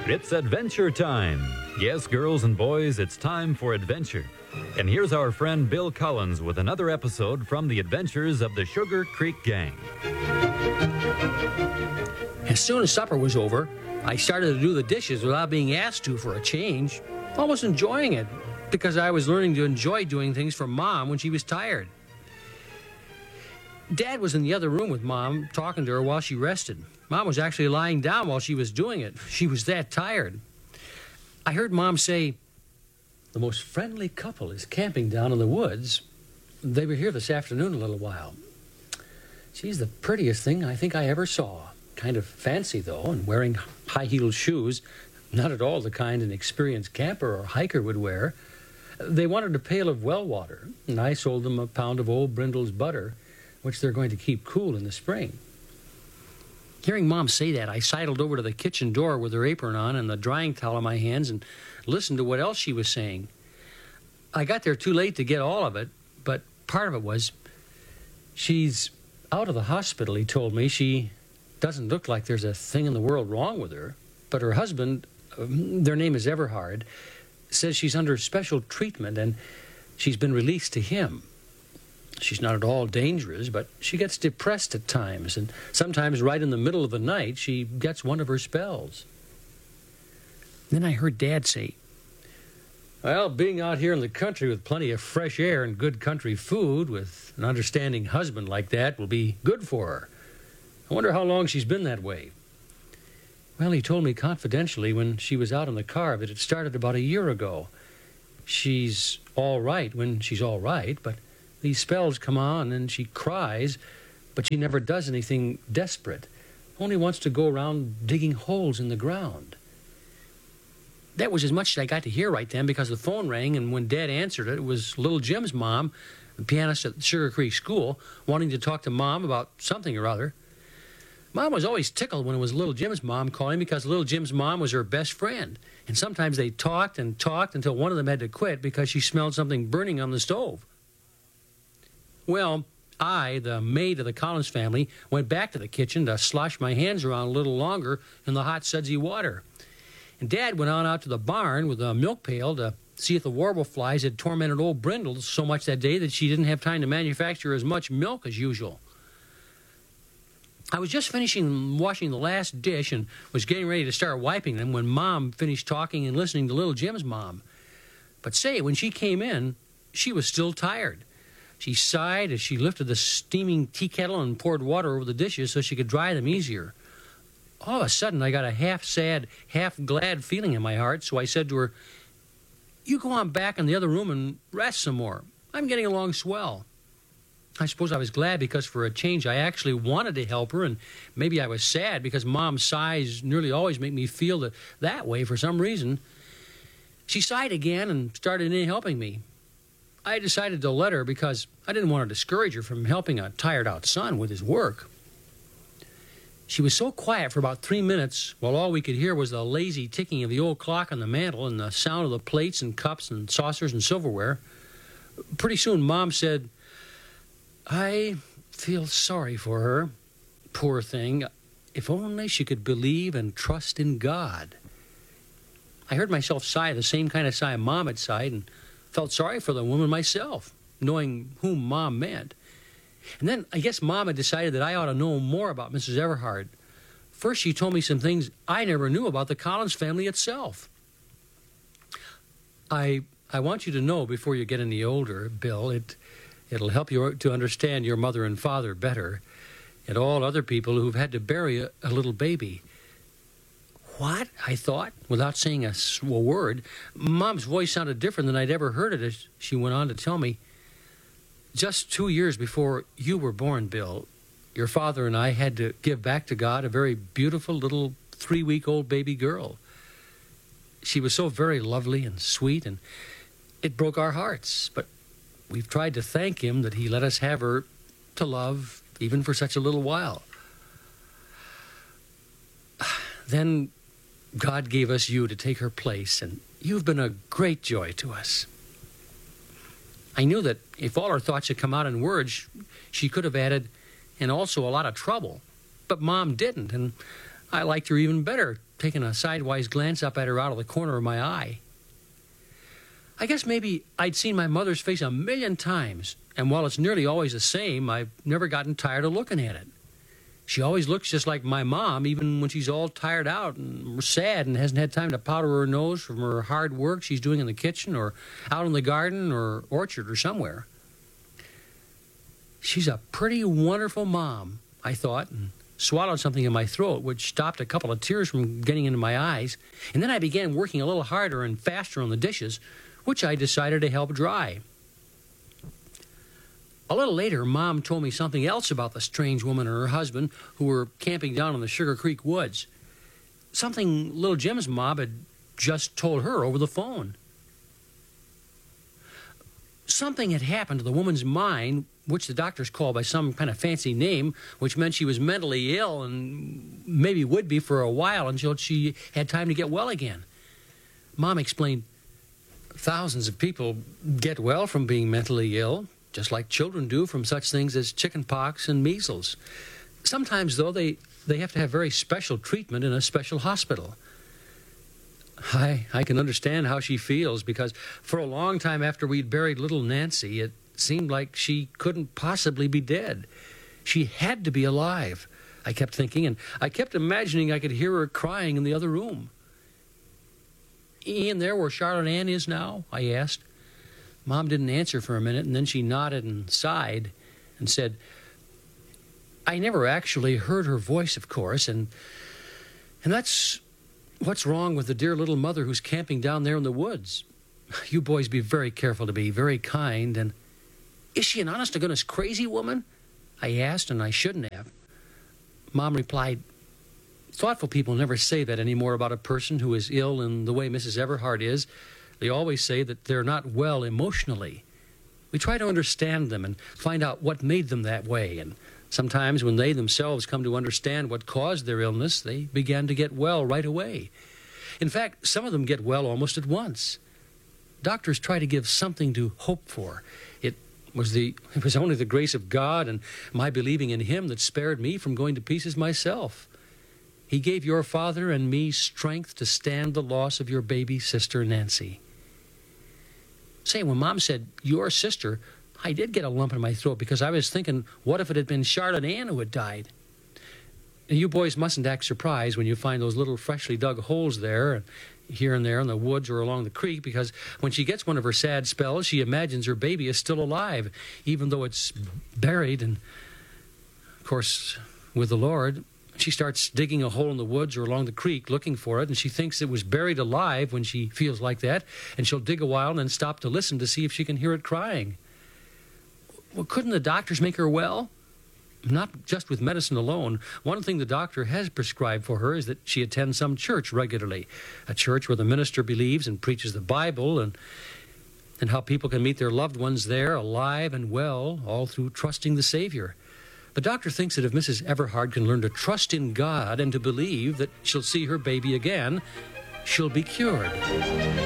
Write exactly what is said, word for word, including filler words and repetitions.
It's adventure time. Yes, girls and boys, it's time for adventure. And here's our friend Bill Collins with another episode from the adventures of the Sugar Creek Gang. As soon as supper was over, I started to do the dishes without being asked to for a change. Almost enjoying it, because I was learning to enjoy doing things for Mom when she was tired. Dad was in the other room with Mom, talking to her while she rested. Mom was actually lying down while she was doing it. She was that tired. I heard Mom say, "The most friendly couple is camping down in the woods. They were here this afternoon a little while. She's the prettiest thing I think I ever saw. Kind of fancy, though, and wearing high-heeled shoes. Not at all the kind an experienced camper or hiker would wear. They wanted a pail of well water, and I sold them a pound of old Brindle's butter, which they're going to keep cool in the spring." Hearing Mom say that, I sidled over to the kitchen door with her apron on and the drying towel in my hands and listened to what else she was saying. I got there too late to get all of it, but part of it was, "She's out of the hospital," he told me. "She doesn't look like there's a thing in the world wrong with her, but her husband, uh, their name is Everhard, says she's under special treatment and she's been released to him. She's not at all dangerous, but she gets depressed at times, and sometimes right in the middle of the night, she gets one of her spells." Then I heard Dad say, "Well, being out here in the country with plenty of fresh air and good country food, with an understanding husband like that, will be good for her. I wonder how long she's been that way." Well, he told me confidentially when she was out in the car that it started about a year ago. She's all right when she's all right, but these spells come on and she cries, but she never does anything desperate. Only wants to go around digging holes in the ground. That was as much as I got to hear right then, because the phone rang, and when Dad answered it, it was little Jim's mom, the pianist at Sugar Creek School, wanting to talk to Mom about something or other. Mom was always tickled when it was little Jim's mom calling, because little Jim's mom was her best friend. And sometimes they talked and talked until one of them had to quit because she smelled something burning on the stove. Well, I, the maid of the Collins family, went back to the kitchen to slosh my hands around a little longer in the hot, sudsy water. And Dad went on out to the barn with a milk pail to see if the warble flies had tormented old Brindle so much that day that she didn't have time to manufacture as much milk as usual. I was just finishing washing the last dish and was getting ready to start wiping them when Mom finished talking and listening to little Jim's mom. But say, when she came in, she was still tired. She sighed as she lifted the steaming tea kettle and poured water over the dishes so she could dry them easier. All of a sudden, I got a half-sad, half-glad feeling in my heart, so I said to her, "You go on back in the other room and rest some more. I'm getting along swell." I suppose I was glad because for a change I actually wanted to help her, and maybe I was sad because Mom's sighs nearly always make me feel that, that way for some reason. She sighed again and started in helping me. I decided to let her because I didn't want to discourage her from helping a tired-out son with his work. She was so quiet for about three minutes, while all we could hear was the lazy ticking of the old clock on the mantel and the sound of the plates and cups and saucers and silverware. Pretty soon, Mom said, "I feel sorry for her. Poor thing. If only she could believe and trust in God." I heard myself sigh the same kind of sigh Mom had sighed, and felt sorry for the woman myself, knowing whom Mom meant. And then I guess Mom had decided that I ought to know more about Missus Everhard. First, she told me some things I never knew about the Collins family itself. I I want you to know before you get any older, Bill, it, it'll help you to understand your mother and father better, and all other people who've had to bury a, a little baby. What? I thought, without saying a, a word. Mom's voice sounded different than I'd ever heard it as she went on to tell me, "Just two years before you were born, Bill, your father and I had to give back to God a very beautiful little three-week-old baby girl. She was so very lovely and sweet, and it broke our hearts. But we've tried to thank him that he let us have her to love, even for such a little while. Then God gave us you to take her place, and you've been a great joy to us." I knew that if all her thoughts had come out in words, she could have added, "and also a lot of trouble." But Mom didn't, and I liked her even better taking a sidewise glance up at her out of the corner of my eye. I guess maybe I'd seen my mother's face a million times, and while it's nearly always the same, I've never gotten tired of looking at it. She always looks just like my mom, even when she's all tired out and sad and hasn't had time to powder her nose from her hard work she's doing in the kitchen or out in the garden or orchard or somewhere. She's a pretty wonderful mom, I thought, and swallowed something in my throat, which stopped a couple of tears from getting into my eyes. And then I began working a little harder and faster on the dishes, which I decided to help dry. A little later, Mom told me something else about the strange woman and her husband who were camping down in the Sugar Creek woods. Something little Jim's mom had just told her over the phone. Something had happened to the woman's mind, which the doctors called by some kind of fancy name, which meant she was mentally ill and maybe would be for a while until she had time to get well again. Mom explained, thousands of people get well from being mentally ill, just like children do from such things as chicken pox and measles. Sometimes, though, they, they have to have very special treatment in a special hospital. I, I can understand how she feels, because for a long time after we'd buried little Nancy, it seemed like she couldn't possibly be dead. She had to be alive, I kept thinking, and I kept imagining I could hear her crying in the other room. "Ian, there where Charlotte Ann is now?" I asked. Mom didn't answer for a minute, and then she nodded and sighed and said, "I never actually heard her voice, of course, and and that's what's wrong with the dear little mother who's camping down there in the woods. You boys be very careful to be very kind, and..." "Is she an honest-to-goodness crazy woman?" I asked, and I shouldn't have. Mom replied, "Thoughtful people never say that anymore about a person who is ill in the way Missus Everhard is. They always say that they're not well emotionally. We try to understand them and find out what made them that way, and sometimes when they themselves come to understand what caused their illness, they begin to get well right away. In fact, some of them get well almost at once. Doctors try to give something to hope for. It was the it was only the grace of God and my believing in Him that spared me from going to pieces myself. He gave your father and me strength to stand the loss of your baby sister, Nancy." Say, when Mom said, "your sister," I did get a lump in my throat, because I was thinking, what if it had been Charlotte Ann who had died? And you boys mustn't act surprised when you find those little freshly dug holes there, here and there in the woods or along the creek, because when she gets one of her sad spells, she imagines her baby is still alive, even though it's buried. And, of course, with the Lord, she starts digging a hole in the woods or along the creek looking for it, and she thinks it was buried alive when she feels like that, and she'll dig a while and then stop to listen to see if she can hear it crying. Well, couldn't the doctors make her well? Not just with medicine alone. One thing the doctor has prescribed for her is that she attend some church regularly, a church where the minister believes and preaches the Bible, and and how people can meet their loved ones there alive and well, all through trusting the Savior. The doctor thinks that if Missus Everhard can learn to trust in God and to believe that she'll see her baby again, she'll be cured.